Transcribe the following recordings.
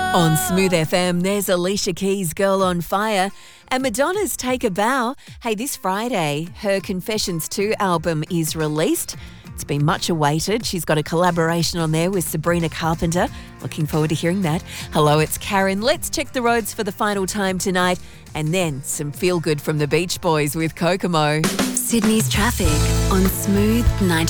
On Smooth FM, there's Alicia Keys' Girl on Fire and Madonna's Take a Bow. Hey, this Friday, her Confessions 2 album is released. It's been much awaited. She's got a collaboration on there with Sabrina Carpenter. Looking forward to hearing that. Hello, it's Karen. Let's check the roads for the final time tonight. And then some feel-good from the Beach Boys with Kokomo. Sydney's traffic on Smooth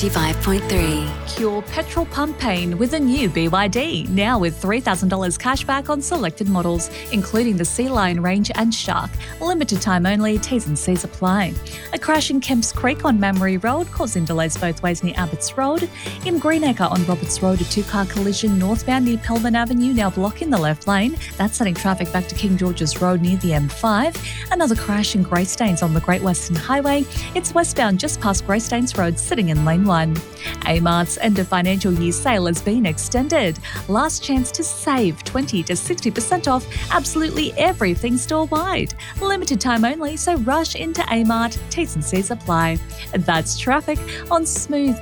95.3. Cure petrol pump pain with a new BYD, now with $3,000 cash back on selected models, including the Sea Lion range and Shark. Limited time only, T's and C's apply. A crash in Kemps Creek on Mamre Road, causing delays both ways near Abbots Road. In Greenacre on Roberts Road, a two-car collision northbound near Pelman Avenue, now blocking the left lane. That's sending traffic back to King George's Road near the M5. Another crash in Greystanes on the Great Western Highway. It's westbound just past Greystanes Road, sitting in lane 1. Amart's end of financial year sale has been extended. Last chance to save 20 to 60% off absolutely everything store-wide. Limited time only, so rush into Amart. T's and C's apply. That's traffic on Smooth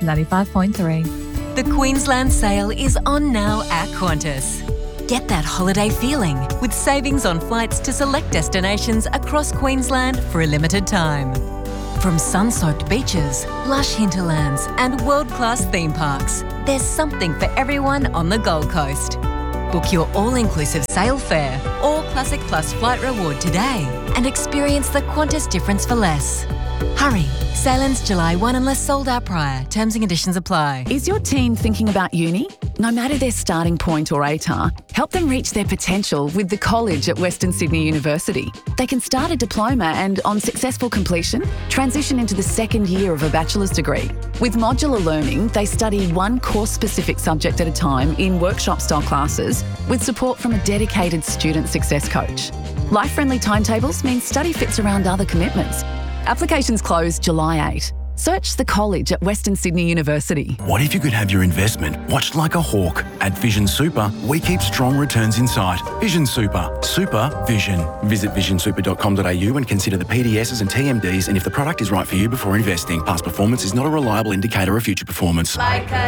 95.3. The Queensland sale is on now at Qantas. Get that holiday feeling with savings on flights to select destinations across Queensland for a limited time. From sun-soaked beaches, lush hinterlands and world-class theme parks, there's something for everyone on the Gold Coast. Book your all-inclusive sail fare or Classic Plus flight reward today and experience the Qantas difference for less. Hurry, sail ends July 1 unless sold out prior. Terms and conditions apply. Is your teen thinking about uni? No matter their starting point or ATAR, help them reach their potential with the college at Western Sydney University. They can start a diploma and, on successful completion, transition into the second year of a bachelor's degree. With modular learning, they study one course-specific subject at a time in workshop-style classes with support from a dedicated student success coach. Life-friendly timetables mean study fits around other commitments. Applications close July 8. Search the college at Western Sydney University. What if you could have your investment watched like a hawk? At Vision Super, we keep strong returns in sight. Vision Super. Super Vision. Visit visionsuper.com.au and consider the PDSs and TMDs and if the product is right for you before investing. Past performance is not a reliable indicator of future performance. Like a